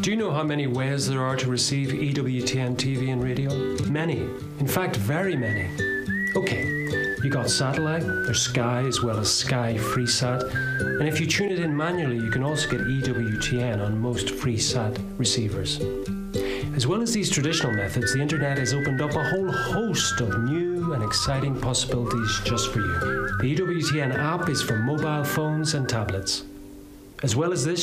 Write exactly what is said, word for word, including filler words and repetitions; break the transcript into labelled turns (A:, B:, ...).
A: Do you know how many ways there are to receive E W T N T V and radio? Many. In fact, very many. Okay, you got satellite, there's Sky as well as Sky FreeSat, and if you tune it in manually, you can also get E W T N on most FreeSat receivers. As well as these traditional methods, the internet has opened up a whole host of new and exciting possibilities just for you. The E W T N app is for mobile phones and tablets. As well as this,